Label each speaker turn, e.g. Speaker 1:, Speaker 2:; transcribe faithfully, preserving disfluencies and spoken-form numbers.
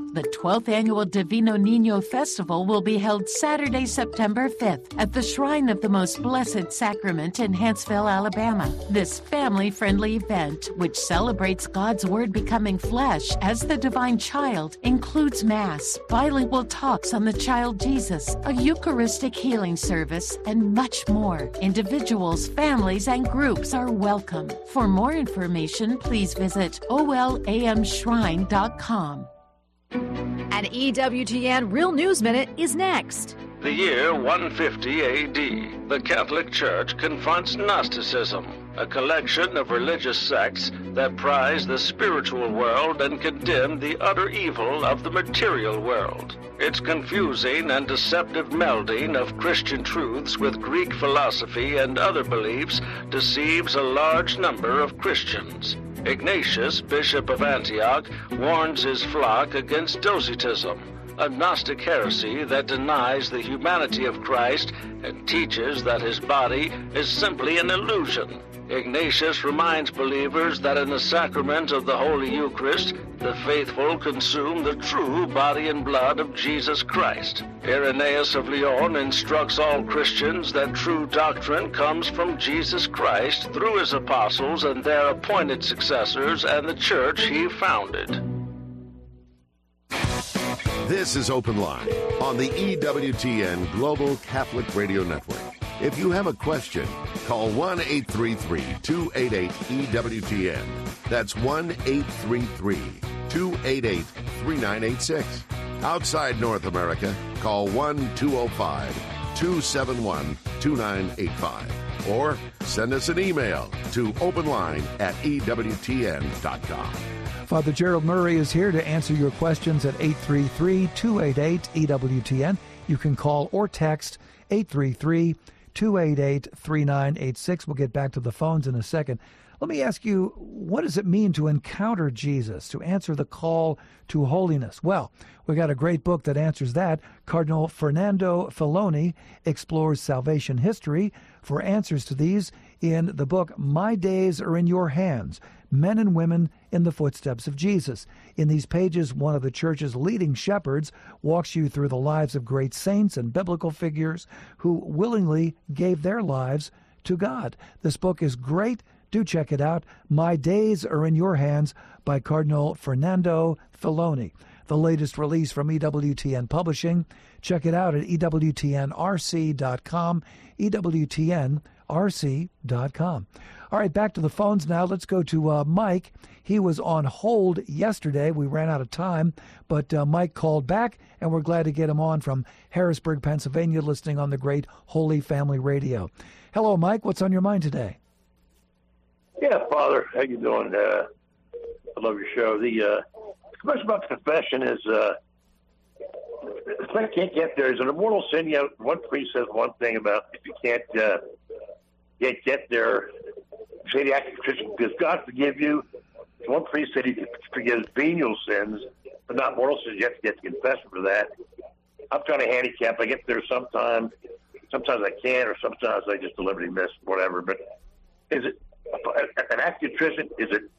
Speaker 1: The twelfth Annual Divino Niño Festival will be held Saturday, September fifth at the Shrine of the Most Blessed Sacrament in Huntsville, Alabama. This family-friendly event, which celebrates God's Word becoming flesh as the divine child, includes Mass, bilingual talks on the child Jesus, a Eucharistic healing service, and much more. Individuals, families, and groups are welcome. For more information, please visit O L A M shrine dot com.
Speaker 2: An E W T N Real News Minute is next.
Speaker 3: The year one fifty A D, the Catholic Church confronts Gnosticism, a collection of religious sects that prize the spiritual world and condemn the utter evil of the material world. Its confusing and deceptive melding of Christian truths with Greek philosophy and other beliefs deceives a large number of Christians. Ignatius, Bishop of Antioch, warns his flock against Docetism, a Gnostic heresy that denies the humanity of Christ and teaches that his body is simply an illusion. Ignatius reminds believers that in the sacrament of the Holy Eucharist, the faithful consume the true body and blood of Jesus Christ. Irenaeus of Lyon instructs all Christians that true doctrine comes from Jesus Christ through his apostles and their appointed successors and the church he founded.
Speaker 4: This is Open Line on the E W T N Global Catholic Radio Network. If you have a question, call one eight three three, two eight eight, E W T N. That's one eight three three, two eight eight, three nine eight six. Outside North America, call one two zero five, two seven one, two nine eight five. Or send us an email to openline at E W T N dot com.
Speaker 5: Father Gerald Murray is here to answer your questions at eight three three, two eight eight, E W T N. You can call or text eight three three, two eight eight, three nine eight six. We'll get back to the phones in a second. Let me ask you, what does it mean to encounter Jesus, to answer the call to holiness? Well, we got a great book that answers that. Cardinal Fernando Filoni explores salvation history for answers to these in the book, My Days Are in Your Hands, Men and Women in the Footsteps of Jesus. In these pages, one of the Church's leading shepherds walks you through the lives of great saints and biblical figures who willingly gave their lives to God. This book is great. Do check it out. My Days Are in Your Hands by Cardinal Fernando Filoni. The latest release from E W T N Publishing. Check it out at E W T N R C dot com, E W T N R C dot com. All right, back to the phones now. Let's go to uh, Mike. He was on hold yesterday. We ran out of time, but uh, Mike called back, and we're glad to get him on from Harrisburg, Pennsylvania, listening on the great Holy Family Radio. Hello, Mike. What's on your mind today?
Speaker 6: Yeah, Father, how you doing? Uh, I love your show. The uh, question about the confession is, uh, if I can't get there, is an immortal sin? You know, one priest says one thing about if you can't uh, get get there, say the act of contrition, does God forgive you? One priest said he forgives venial sins, but not mortal sins. You have to get the confession for that. I'm trying to handicap. I get there sometimes. Sometimes I can't, or sometimes I just deliberately miss, whatever. But is it an act of contrition? Is it